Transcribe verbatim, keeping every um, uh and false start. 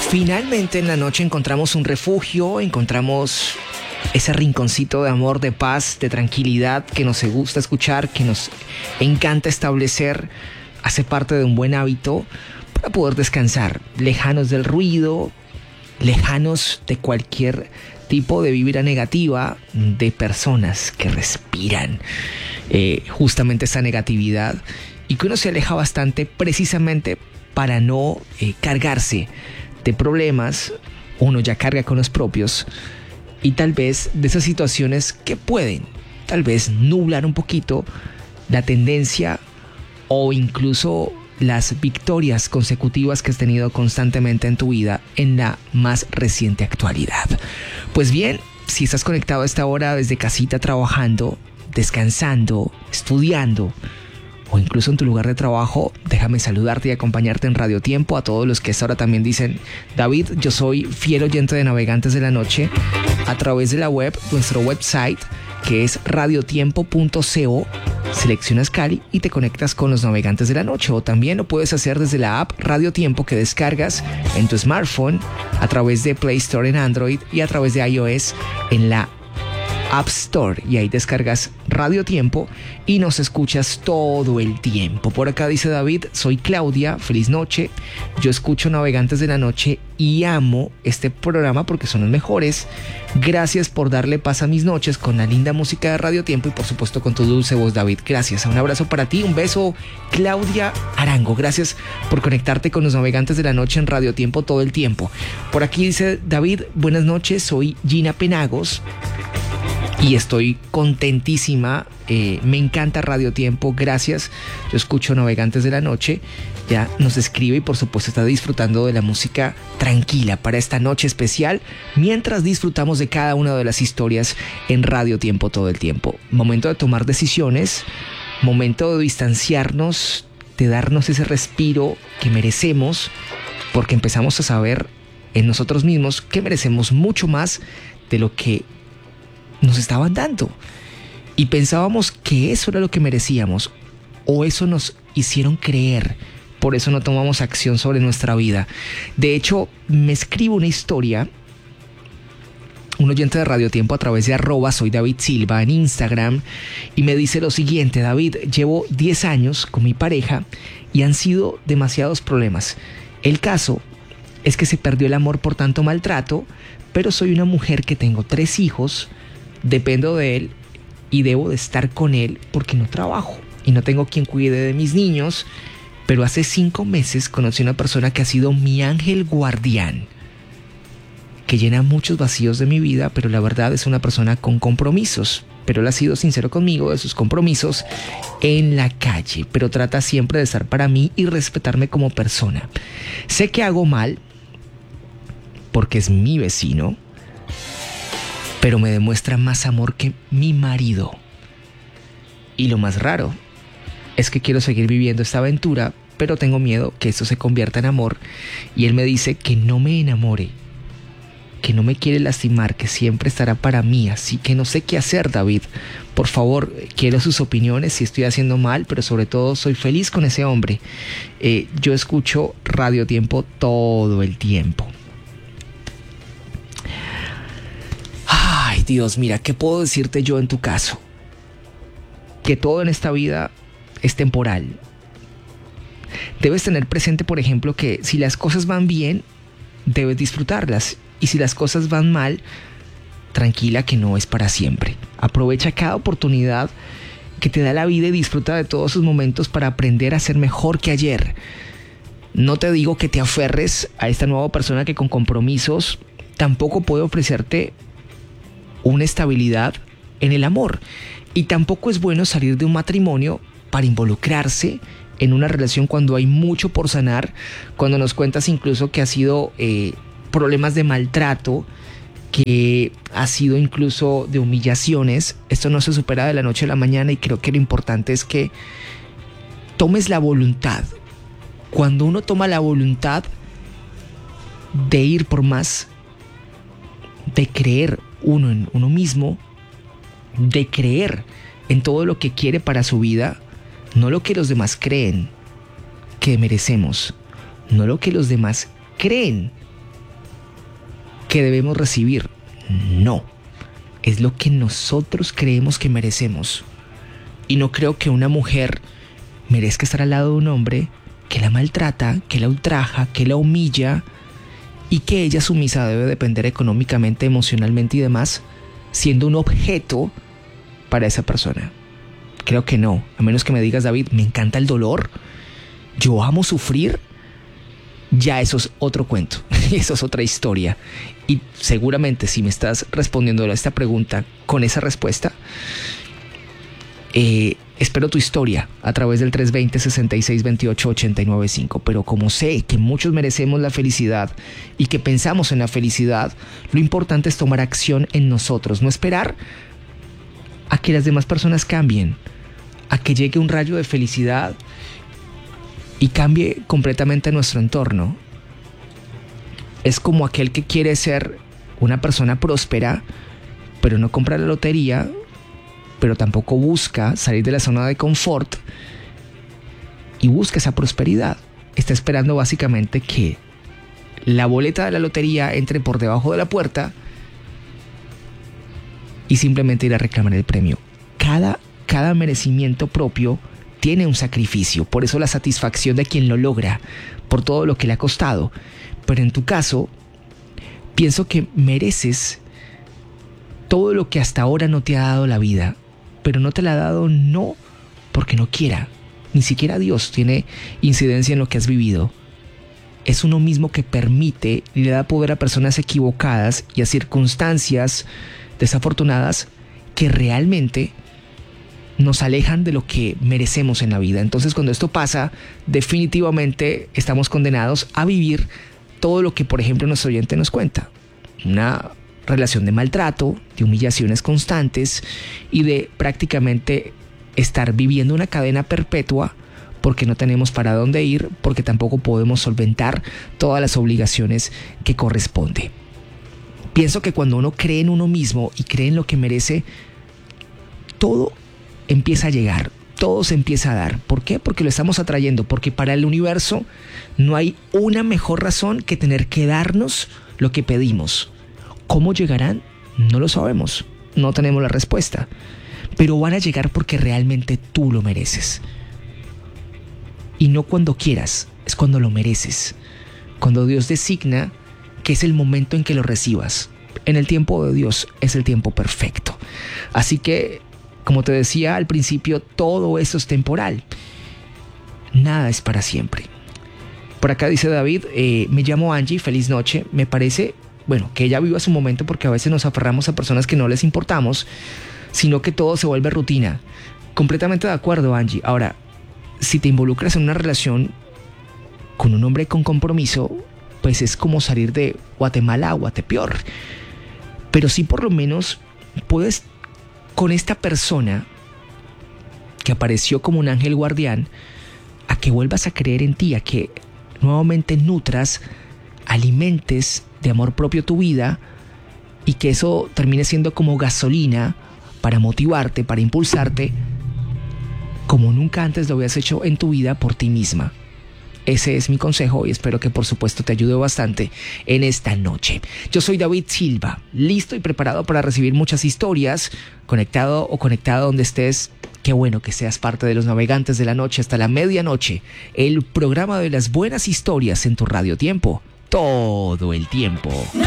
Finalmente en la noche encontramos un refugio, encontramos ese rinconcito de amor, de paz, de tranquilidad que nos gusta escuchar, que nos encanta establecer, hace parte de un buen hábito para poder descansar, lejanos del ruido, lejanos de cualquier tipo de vibra negativa, de personas que respiran eh, justamente esa negatividad y que uno se aleja bastante precisamente para no eh, cargarse de problemas. Uno ya carga con los propios y tal vez de esas situaciones que pueden tal vez nublar un poquito la tendencia o incluso las victorias consecutivas que has tenido constantemente en tu vida en la más reciente actualidad. Pues bien, si estás conectado a esta hora desde casita trabajando, descansando, estudiando o incluso en tu lugar de trabajo, déjame saludarte y acompañarte en Radio Tiempo. A todos los que hasta ahora también dicen: David, yo soy fiel oyente de Navegantes de la Noche, a través de la web, nuestro website, que es radiotiempo punto co, seleccionas Cali y te conectas con los Navegantes de la Noche. O también lo puedes hacer desde la app Radio Tiempo que descargas en tu smartphone, a través de Play Store en Android y a través de iOS en la App Store, y ahí descargas Radio Tiempo y nos escuchas todo el tiempo. Por acá dice David: soy Claudia, feliz noche, yo escucho Navegantes de la Noche y amo este programa porque son los mejores. Gracias por darle paz a mis noches con la linda música de Radio Tiempo y por supuesto con tu dulce voz, David. Gracias, un abrazo para ti, un beso, Claudia Arango. Gracias por conectarte con los Navegantes de la Noche en Radio Tiempo todo el tiempo. Por aquí dice David: buenas noches, soy Gina Penagos y estoy contentísima, eh, me encanta Radio Tiempo, gracias, yo escucho Navegantes de la Noche, ya nos escribe y por supuesto está disfrutando de la música tranquila para esta noche especial, mientras disfrutamos de cada una de las historias en Radio Tiempo todo el tiempo. Momento de tomar decisiones, momento de distanciarnos, de darnos ese respiro que merecemos, porque empezamos a saber en nosotros mismos que merecemos mucho más de lo que nos estaban dando y pensábamos que eso era lo que merecíamos o eso nos hicieron creer, por eso no tomamos acción sobre nuestra vida. De hecho, me escribe una historia un oyente de Radio Tiempo a través de arroba soy David Silva en Instagram y me dice lo siguiente: David, llevo diez años con mi pareja y han sido demasiados problemas. El caso es que se perdió el amor por tanto maltrato, pero soy una mujer que tengo tres hijos, dependo de él y debo de estar con él porque no trabajo y no tengo quien cuide de mis niños, pero hace cinco meses conocí a una persona que ha sido mi ángel guardián, que llena muchos vacíos de mi vida, pero la verdad es una persona con compromisos, pero él ha sido sincero conmigo de sus compromisos en la calle, pero trata siempre de estar para mí y respetarme como persona. Sé que hago mal porque es mi vecino, pero me demuestra más amor que mi marido. Y lo más raro es que quiero seguir viviendo esta aventura, pero tengo miedo que esto se convierta en amor. Y él me dice que no me enamore, que no me quiere lastimar, que siempre estará para mí. Así que no sé qué hacer, David. Por favor, quiero sus opiniones si estoy haciendo mal, pero sobre todo soy feliz con ese hombre. Eh, yo escucho Radio Tiempo todo el tiempo. Ay, Dios, mira, ¿qué puedo decirte yo en tu caso? Que todo en esta vida es temporal. Debes tener presente, por ejemplo, que si las cosas van bien, debes disfrutarlas. Y si las cosas van mal, tranquila que no es para siempre. Aprovecha cada oportunidad que te da la vida y disfruta de todos sus momentos para aprender a ser mejor que ayer. No te digo que te aferres a esta nueva persona que con compromisos tampoco puede ofrecerte una estabilidad en el amor. Y tampoco es bueno salir de un matrimonio para involucrarse en una relación cuando hay mucho por sanar, cuando nos cuentas incluso que ha sido eh, problemas de maltrato, que ha sido incluso de humillaciones. Esto no se supera de la noche a la mañana y creo que lo importante es que tomes la voluntad. Cuando uno toma la voluntad de ir por más, de creer uno en uno mismo, de creer en todo lo que quiere para su vida, no lo que los demás creen que merecemos, no lo que los demás creen que debemos recibir. No, es lo que nosotros creemos que merecemos. Y no creo que una mujer merezca estar al lado de un hombre que la maltrata, que la ultraja, que la humilla, y que ella sumisa debe depender económicamente, emocionalmente y demás, siendo un objeto para esa persona. Creo que no, a menos que me digas, David, me encanta el dolor, yo amo sufrir, ya eso es otro cuento, eso es otra historia. Y seguramente si me estás respondiendo a esta pregunta con esa respuesta, eh, espero tu historia a través del tres dos cero, seis seis dos ocho, ocho nueve cinco. Pero como sé que muchos merecemos la felicidad y que pensamos en la felicidad, lo importante es tomar acción en nosotros, no esperar a que las demás personas cambien, a que llegue un rayo de felicidad y cambie completamente nuestro entorno. Es como aquel que quiere ser una persona próspera, pero no compra la lotería, pero tampoco busca salir de la zona de confort y busca esa prosperidad. Está esperando básicamente que la boleta de la lotería entre por debajo de la puerta y simplemente ir a reclamar el premio. Cada, cada merecimiento propio tiene un sacrificio, por eso la satisfacción de quien lo logra, por todo lo que le ha costado. Pero en tu caso, pienso que mereces todo lo que hasta ahora no te ha dado la vida, pero no te la ha dado no porque no quiera, ni siquiera Dios tiene incidencia en lo que has vivido. Es uno mismo que permite y le da poder a personas equivocadas y a circunstancias desafortunadas que realmente nos alejan de lo que merecemos en la vida. Entonces, cuando esto pasa, definitivamente estamos condenados a vivir todo lo que, por ejemplo, nuestro oyente nos cuenta. Una relación de maltrato, de humillaciones constantes y de prácticamente estar viviendo una cadena perpetua porque no tenemos para dónde ir, porque tampoco podemos solventar todas las obligaciones que corresponde. Pienso que cuando uno cree en uno mismo y cree en lo que merece, todo empieza a llegar, todo se empieza a dar. ¿Por qué? Porque lo estamos atrayendo, porque para el universo no hay una mejor razón que tener que darnos lo que pedimos. ¿Cómo llegarán? No lo sabemos, no tenemos la respuesta, pero van a llegar porque realmente tú lo mereces. Y no cuando quieras, es cuando lo mereces, cuando Dios designa que es el momento en que lo recibas. En el tiempo de Dios es el tiempo perfecto. Así que, como te decía al principio, todo esto es temporal. Nada es para siempre. Por acá dice David, eh, me llamo Angie, feliz noche. Me parece, bueno, que ella viva su momento porque a veces nos aferramos a personas que no les importamos, sino que todo se vuelve rutina. Completamente de acuerdo, Angie. Ahora, si te involucras en una relación con un hombre con compromiso, pues es como salir de Guatemala a Guatepeor. Pero sí, por lo menos puedes, con esta persona que apareció como un ángel guardián, a que vuelvas a creer en ti, a que nuevamente nutras, alimentes de amor propio tu vida y que eso termine siendo como gasolina para motivarte, para impulsarte, como nunca antes lo habías hecho en tu vida por ti misma. Ese es mi consejo y espero que por supuesto te ayude bastante en esta noche. Yo soy David Silva, listo y preparado para recibir muchas historias, conectado o conectada donde estés. Qué bueno que seas parte de los navegantes de la noche hasta la medianoche, el programa de las buenas historias en tu Radio Tiempo, todo el tiempo.